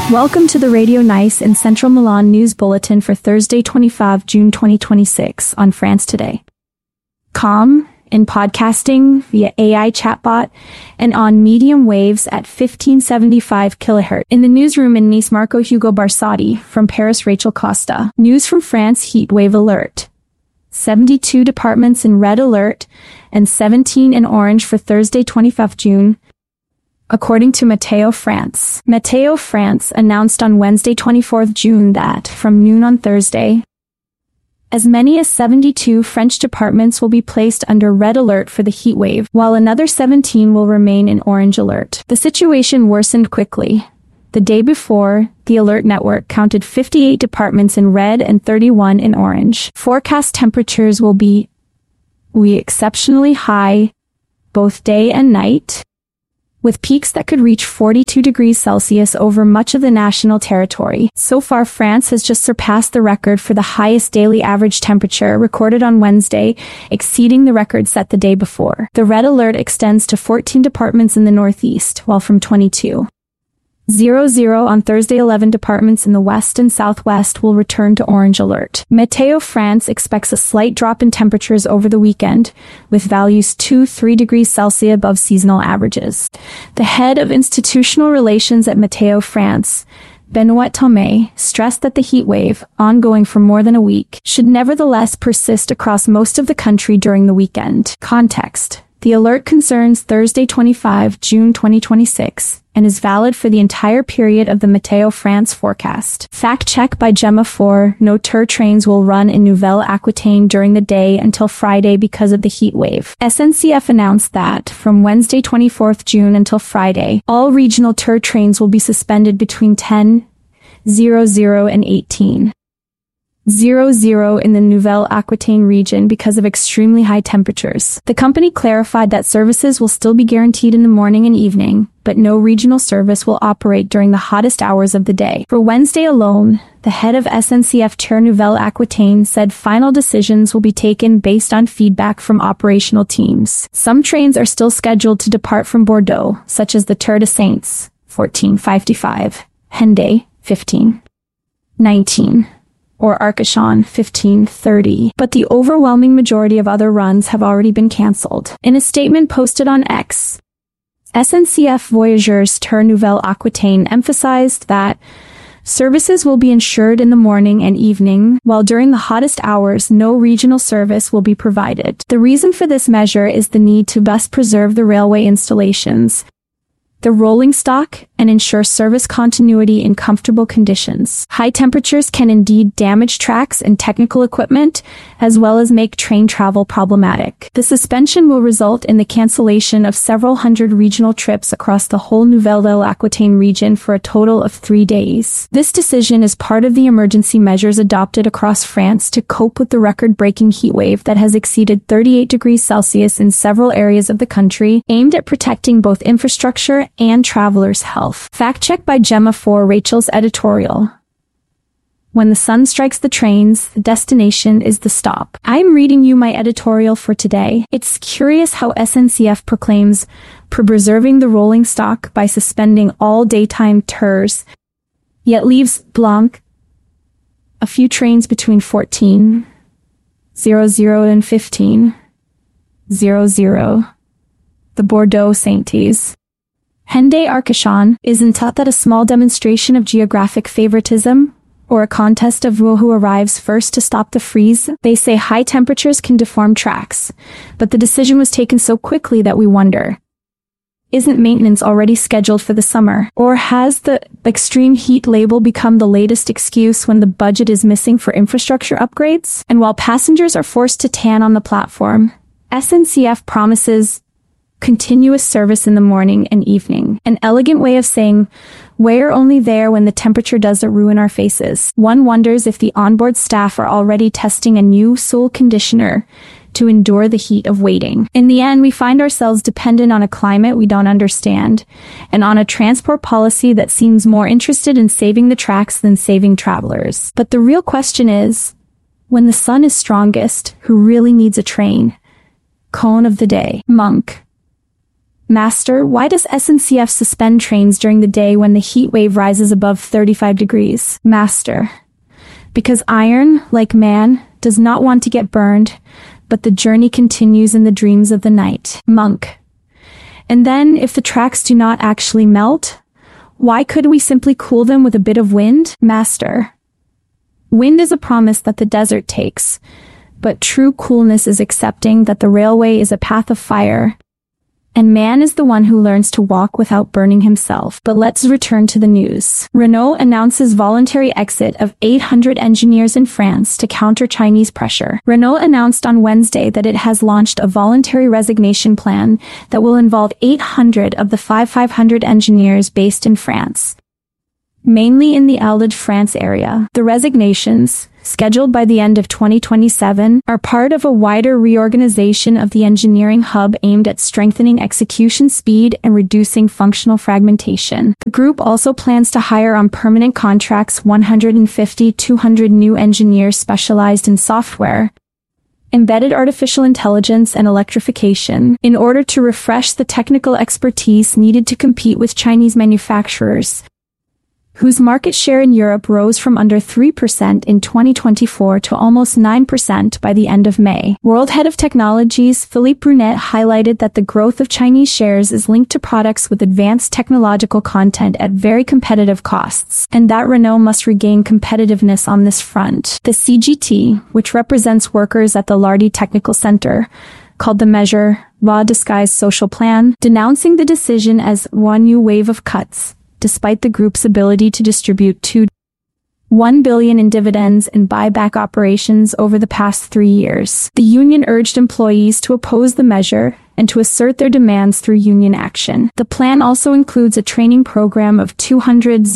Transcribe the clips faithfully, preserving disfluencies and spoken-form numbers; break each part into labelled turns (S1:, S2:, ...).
S1: Welcome to the Radio Nice and Central Milan News Bulletin for Thursday, the twenty-fifth of June twenty twenty-six on France Today. Com in podcasting via A I chatbot and on medium waves at fifteen seventy-five kilohertz. In the newsroom in Nice, Marco Hugo Barsati. From Paris, Rachel Costa. News from France, heat wave alert. seventy-two departments in red alert and seventeen in orange for Thursday, the twenty-fifth of June. According to Meteo France. Meteo France announced on Wednesday, the twenty-fourth of June that, from noon on Thursday, as many as seventy-two French departments will be placed under red alert for the heat wave, while another seventeen will remain in orange alert. The situation worsened quickly. The day before, the alert network counted fifty-eight departments in red and thirty-one in orange. Forecast temperatures will be we exceptionally high, both day and night, with peaks that could reach forty-two degrees Celsius over much of the national territory. So far, France has just surpassed the record for the highest daily average temperature recorded on Wednesday, exceeding the record set the day before. The red alert extends to fourteen departments in the northeast, while from twenty-two hundred on Thursday, eleven departments in the west and southwest will return to orange alert. Meteo France expects a slight drop in temperatures over the weekend, with values two to three degrees Celsius above seasonal averages. The head of institutional relations at Meteo France, Benoit Tomé, stressed that the heat wave, ongoing for more than a week, should nevertheless persist across most of the country during the weekend. Context. The alert concerns Thursday, the twenty-fifth of June twenty twenty-six, and is valid for the entire period of the Meteo France forecast. Fact check by Gemma four. No T E R trains will run in Nouvelle Aquitaine during the day until Friday because of the heat wave. S N C F announced that, from Wednesday, the twenty-fourth of June until Friday, all regional T E R trains will be suspended between ten hundred and eighteen hundred in the Nouvelle Aquitaine region because of extremely high temperatures. The company clarified that services will still be guaranteed in the morning and evening, but no regional service will operate during the hottest hours of the day. For Wednesday alone, the head of S N C F T E R Nouvelle Aquitaine said final decisions will be taken based on feedback from operational teams. Some trains are still scheduled to depart from Bordeaux, such as the T E R de Saintes, fourteen fifty-five, Hendaye, fifteen nineteen, or Arcachon, fifteen thirty, but the overwhelming majority of other runs have already been cancelled. In a statement posted on X, S N C F Voyageurs T E R Nouvelle Aquitaine emphasized that services will be ensured in the morning and evening, while during the hottest hours no regional service will be provided. The reason for this measure is the need to best preserve the railway installations, the rolling stock, and ensure service continuity in comfortable conditions. High temperatures can indeed damage tracks and technical equipment, as well as make train travel problematic. The suspension will result in the cancellation of several hundred regional trips across the whole Nouvelle Aquitaine region for a total of three days. This decision is part of the emergency measures adopted across France to cope with the record-breaking heatwave that has exceeded thirty-eight degrees Celsius in several areas of the country, aimed at protecting both infrastructure and travelers' health. Fact check by Gemma four. Rachel's editorial. When the sun strikes the trains, the destination is the stop. I'm reading you my editorial for today. It's curious how S N C F proclaims preserving the rolling stock by suspending all daytime T E Rs, yet leaves blank a few trains between fourteen hundred and fifteen hundred. The Bordeaux Saintes. Hendaye Arcachon. Isn't that a small demonstration of geographic favoritism, or a contest of who arrives first to stop the freeze? They say high temperatures can deform tracks, but the decision was taken so quickly that we wonder, isn't maintenance already scheduled for the summer? Or has the extreme heat label become the latest excuse when the budget is missing for infrastructure upgrades? And while passengers are forced to tan on the platform, S N C F promises continuous service in the morning and evening. An elegant way of saying, we're only there when the temperature doesn't ruin our faces. One wonders if the onboard staff are already testing a new soul conditioner to endure the heat of waiting. In the end, we find ourselves dependent on a climate we don't understand, and on a transport policy that seems more interested in saving the tracks than saving travelers. But the real question is, when the sun is strongest, who really needs a train? Cone of the day. Monk. Master, why does S N C F suspend trains during the day when the heat wave rises above thirty-five degrees? Master, because iron, like man, does not want to get burned, but the journey continues in the dreams of the night. Monk, and then if the tracks do not actually melt, why could we simply cool them with a bit of wind? Master, wind is a promise that the desert takes, but true coolness is accepting that the railway is a path of fire, and man is the one who learns to walk without burning himself. But let's return to the news. Renault announces voluntary exit of eight hundred engineers in France to counter Chinese pressure. Renault announced on Wednesday that it has launched a voluntary resignation plan that will involve eight hundred of the five thousand five hundred engineers based in France, mainly in the Île-de-France area. The resignations, scheduled by the end of twenty twenty-seven, are part of a wider reorganization of the engineering hub aimed at strengthening execution speed and reducing functional fragmentation. The group also plans to hire on permanent contracts one hundred fifty to two hundred new engineers specialized in software, embedded artificial intelligence, and electrification, in order to refresh the technical expertise needed to compete with Chinese manufacturers, whose market share in Europe rose from under three percent in twenty twenty-four to almost nine percent by the end of May. World Head of Technologies Philippe Brunet highlighted that the growth of Chinese shares is linked to products with advanced technological content at very competitive costs, and that Renault must regain competitiveness on this front. The C G T, which represents workers at the Lardy Technical Center, called the measure "Raw Disguised Social Plan," denouncing the decision as one new wave of cuts, despite the group's ability to distribute two point one billion dollars in dividends and buyback operations over the past three years. The union urged employees to oppose the measure and to assert their demands through union action. The plan also includes a training program of two hundred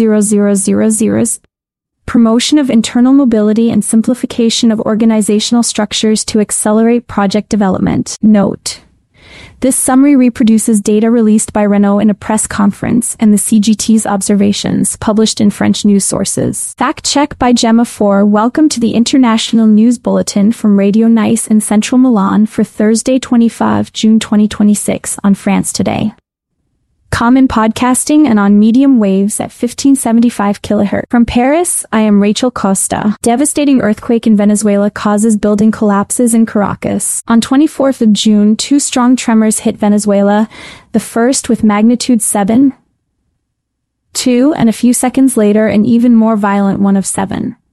S1: thousand, promotion of internal mobility, and simplification of organizational structures to accelerate project development. Note: this summary reproduces data released by Renault in a press conference and the C G T's observations published in French news sources. Fact check by Gemma four. Welcome to the International News Bulletin from Radio Nice in central Milan for Thursday, the twenty-fifth of June twenty twenty-six on France Today. Common podcasting and on medium waves at fifteen seventy-five kilohertz. From Paris, I am Rachel Costa. Devastating earthquake in Venezuela causes building collapses in Caracas. On twenty-fourth of June, two strong tremors hit Venezuela, the first with magnitude seven point two, and a few seconds later an even more violent one of seven point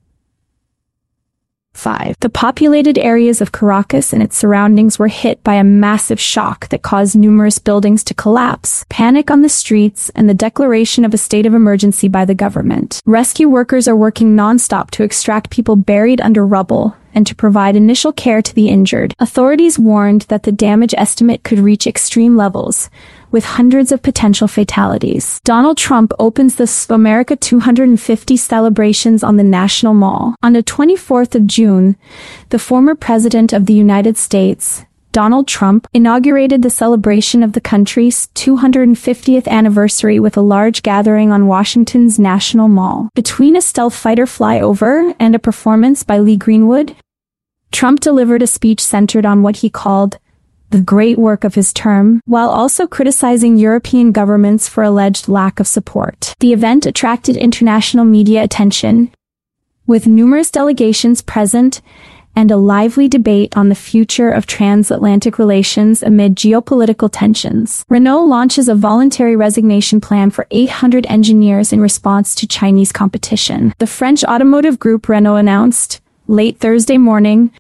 S1: five. The populated areas of Caracas and its surroundings were hit by a massive shock that caused numerous buildings to collapse, panic on the streets, and the declaration of a state of emergency by the government. Rescue workers are working non-stop to extract people buried under rubble and to provide initial care to the injured. Authorities warned that the damage estimate could reach extreme levels, with hundreds of potential fatalities. Donald Trump opens the America two hundred fifty celebrations on the National Mall. On the twenty-fourth of June, the former president of the United States, Donald Trump, inaugurated the celebration of the country's two hundred fiftieth anniversary with a large gathering on Washington's National Mall. Between a stealth fighter flyover and a performance by Lee Greenwood, Trump delivered a speech centered on what he called the great work of his term, while also criticizing European governments for alleged lack of support. The event attracted international media attention, with numerous delegations present and a lively debate on the future of transatlantic relations amid geopolitical tensions. Renault launches a voluntary resignation plan for eight hundred engineers in response to Chinese competition. The French automotive group Renault announced, late Thursday morning,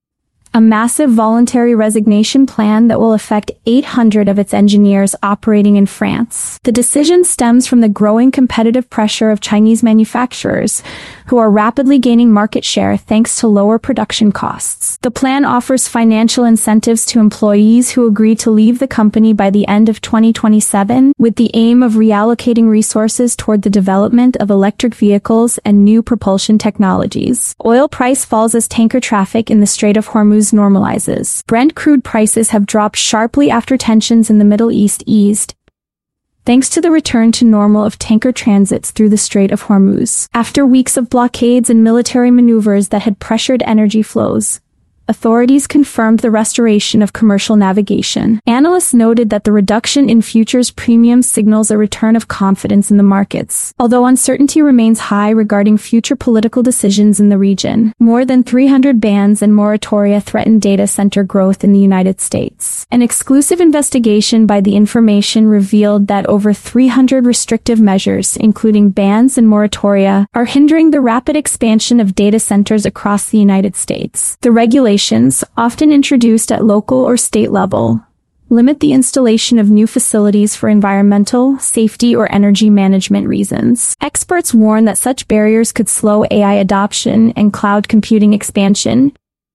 S1: a massive voluntary resignation plan that will affect eight hundred of its engineers operating in France. The decision stems from the growing competitive pressure of Chinese manufacturers, who are rapidly gaining market share thanks to lower production costs. The plan offers financial incentives to employees who agree to leave the company by the end of twenty twenty-seven, with the aim of reallocating resources toward the development of electric vehicles and new propulsion technologies. Oil price falls as tanker traffic in the Strait of Hormuz normalizes. Brent crude prices have dropped sharply after tensions in the Middle East eased, thanks to the return to normal of tanker transits through the Strait of Hormuz. After weeks of blockades and military maneuvers that had pressured energy flows, authorities confirmed the restoration of commercial navigation. Analysts noted that the reduction in futures premiums signals a return of confidence in the markets, although uncertainty remains high regarding future political decisions in the region. More than three hundred bans and moratoria threaten data center growth in the United States. An exclusive investigation by The Information revealed that over three hundred restrictive measures, including bans and moratoria, are hindering the rapid expansion of data centers across the United States. The regulations, often introduced at local or state level, limit the installation of new facilities for environmental, safety, or energy management reasons. Experts warn that such barriers could slow A I adoption and cloud computing expansion,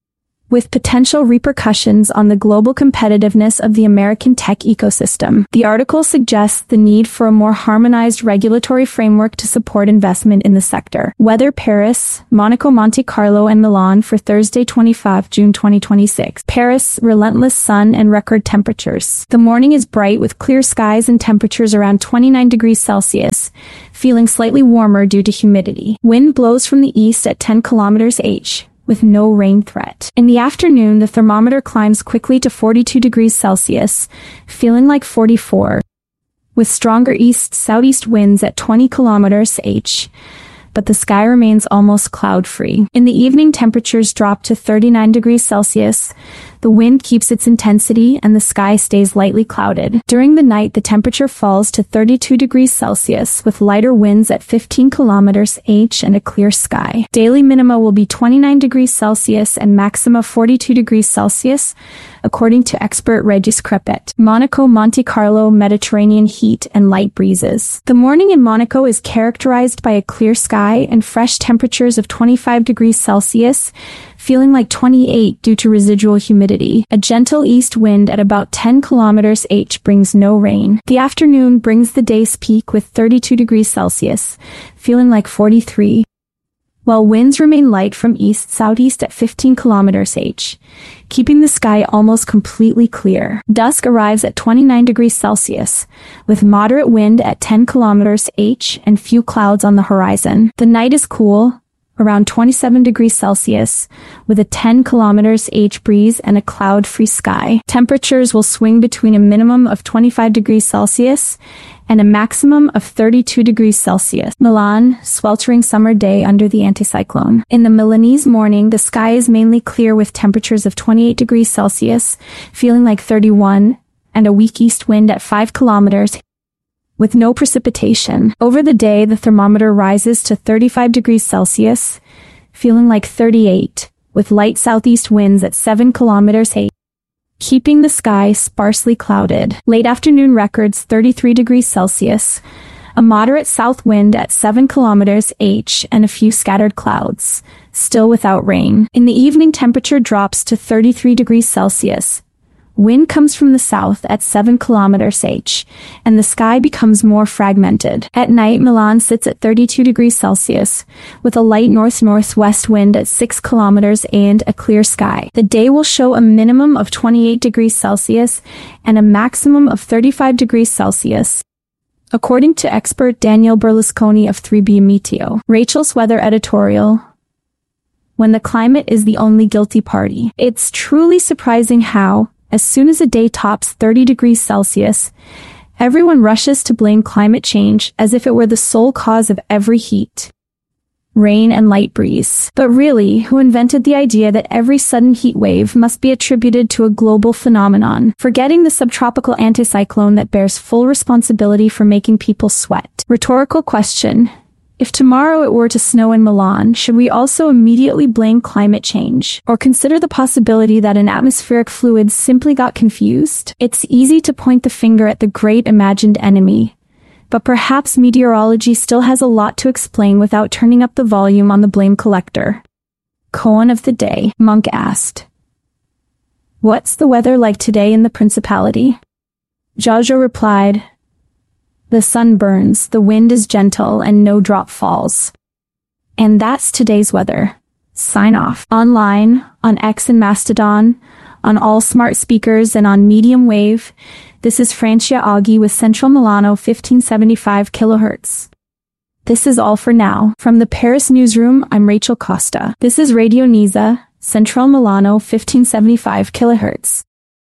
S1: with potential repercussions on the global competitiveness of the American tech ecosystem. The article suggests the need for a more harmonized regulatory framework to support investment in the sector. Weather: Paris, Monaco, Monte Carlo, and Milan for Thursday, the twenty-fifth of June twenty twenty-six. Paris, relentless sun and record temperatures. The morning is bright with clear skies and temperatures around twenty-nine degrees Celsius, feeling slightly warmer due to humidity. Wind blows from the east at ten kilometers per hour. With no rain threat. In the afternoon, the thermometer climbs quickly to forty-two degrees Celsius, feeling like forty-four, with stronger east-southeast winds at twenty kilometers per hour, but the sky remains almost cloud-free. In the evening, temperatures drop to thirty-nine degrees Celsius. The wind keeps its intensity and the sky stays lightly clouded. During the night, the temperature falls to thirty-two degrees Celsius with lighter winds at fifteen kilometers per hour and a clear sky. Daily minima will be twenty-nine degrees Celsius and maxima forty-two degrees Celsius, according to expert Regis Crepet. Monaco, Monte Carlo, Mediterranean heat and light breezes. The morning in Monaco is characterized by a clear sky and fresh temperatures of twenty-five degrees Celsius, feeling like twenty-eight due to residual humidity. A gentle east wind at about ten kilometers per hour brings no rain. The afternoon brings the day's peak with thirty-two degrees Celsius, feeling like forty-three, while winds remain light from east-southeast at fifteen kilometers per hour, keeping the sky almost completely clear. Dusk arrives at twenty-nine degrees Celsius, with moderate wind at ten kilometers per hour and few clouds on the horizon. The night is cool, around twenty-seven degrees Celsius, with a ten kilometers per hour breeze and a cloud-free sky. Temperatures will swing between a minimum of twenty-five degrees Celsius and a maximum of thirty-two degrees Celsius. Milan, sweltering summer day under the anticyclone. In the Milanese morning, the sky is mainly clear with temperatures of twenty-eight degrees Celsius, feeling like thirty-one, and a weak east wind at five kilometers with no precipitation. Over the day, the thermometer rises to thirty-five degrees Celsius, feeling like thirty-eight, with light southeast winds at seven kilometers per hour, keeping the sky sparsely clouded. Late afternoon records thirty-three degrees Celsius, a moderate south wind at seven kilometers per hour, and a few scattered clouds, still without rain. In the evening, temperature drops to thirty-three degrees Celsius. Wind comes from the south at seven kilometers per hour, and the sky becomes more fragmented. At night, Milan sits at thirty-two degrees Celsius, with a light north-northwest wind at six kilometers per hour and a clear sky. The day will show a minimum of twenty-eight degrees Celsius and a maximum of thirty-five degrees Celsius, according to expert Daniel Berlusconi of three B Meteo. Rachel's weather editorial: when the climate is the only guilty party. It's truly surprising how, as soon as a day tops thirty degrees Celsius, everyone rushes to blame climate change as if it were the sole cause of every heat, rain, and light breeze. But really, who invented the idea that every sudden heat wave must be attributed to a global phenomenon, forgetting the subtropical anticyclone that bears full responsibility for making people sweat? Rhetorical question: if tomorrow it were to snow in Milan, should we also immediately blame climate change? Or consider the possibility that an atmospheric fluid simply got confused? It's easy to point the finger at the great imagined enemy, but perhaps meteorology still has a lot to explain without turning up the volume on the blame collector. Koan of the day. Monk asked, "What's the weather like today in the Principality?" Jojo replied, "The sun burns, the wind is gentle, and no drop falls." And that's today's weather. Sign off. Online, on X and Mastodon, on all smart speakers, and on medium wave, this is Francia Aghi with Central Milano fifteen seventy-five kilohertz. This is all for now. From the Paris newsroom, I'm Rachel Costa. This is Radio Niza, Central Milano fifteen seventy-five kilohertz.